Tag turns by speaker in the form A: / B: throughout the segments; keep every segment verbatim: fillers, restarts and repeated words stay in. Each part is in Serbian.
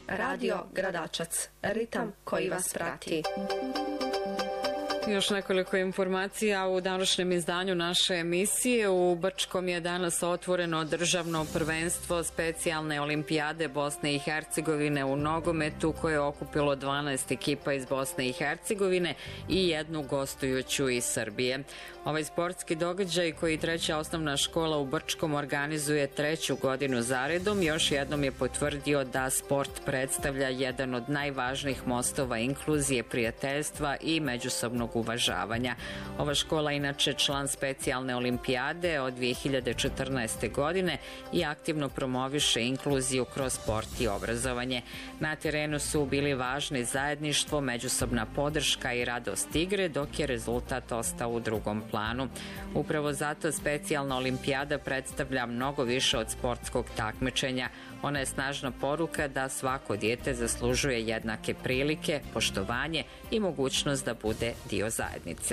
A: Radio Gradačac, ritam koji vas prati.
B: Još nekoliko informacija u današnjem izdanju naše emisije. U Brčkom je danas otvoreno državno prvenstvo specijalne olimpijade Bosne i Hercegovine u nogometu koje je okupilo dvanaest ekipa iz Bosne i Hercegovine i jednu gostujuću iz Srbije. Ovaj sportski događaj koji treća osnovna škola u Brčkom organizuje treću godinu zaredom još jednom je potvrdio da sport predstavlja jedan od najvažnijih mostova inkluzije, prijateljstva i međusobnog uvažavanja. Ova škola inače član specijalne olimpijade od dvije hiljade četrnaeste. godine i aktivno promoviše inkluziju kroz sport i obrazovanje. Na terenu su bili važni zajedništvo, međusobna podrška i radost igre, dok je rezultat ostao u drugom planu. Upravo zato specijalna olimpijada predstavlja mnogo više od sportskog takmičenja. Ona je snažna poruka da svako dijete zaslužuje jednake prilike, poštovanje i mogućnost da bude dio zajednice.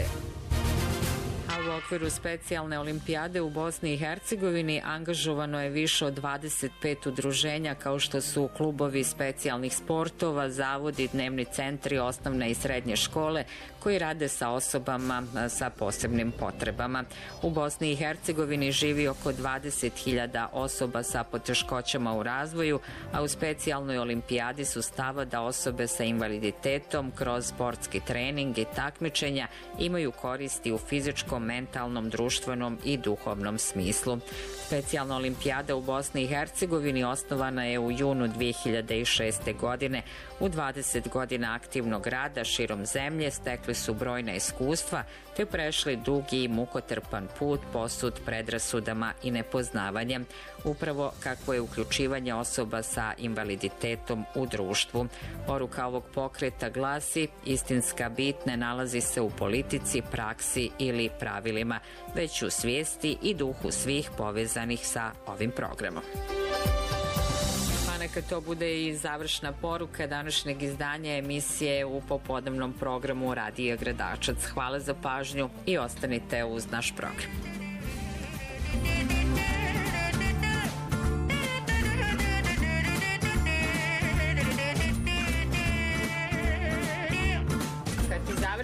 B: A u okviru specijalne olimpijade u Bosni i Hercegovini angažovano je više od dvadeset pet udruženja kao što su klubovi specijalnih sportova, zavodi, dnevni centri, osnovne i srednje škole koji rade sa osobama sa posebnim potrebama. U Bosni i Hercegovini živi oko dvadeset hiljada osoba sa poteškoćama u razvoju, a u specijalnoj olimpijadi su stava da osobe sa invaliditetom kroz sportski trening i takmičenja imaju koristi u fizičkom, mentalnom, društvenom i duhovnom smislu. Specijalna olimpijada u Bosni i Hercegovini osnovana je u junu dvije hiljade šeste. godine. U dvadeset godina aktivnog rada širom zemlje stekli su brojna iskustva te prešli dugi i mukotrpan put posut predrasudama i nepoznavanjem. Upravo kakvo je uključivanje osoba sa invaliditetom u društvu. Poruka ovog pokreta glasi: istinska bit ne nalazi se u politici, praksi ili pravilima, već u svijesti i duhu svih povezanih sa ovim programom. Neka to bude i završna poruka današnjeg izdanja emisije u popodnevnom programu Radija Gradačac. Hvala za pažnju i ostanite uz naš program.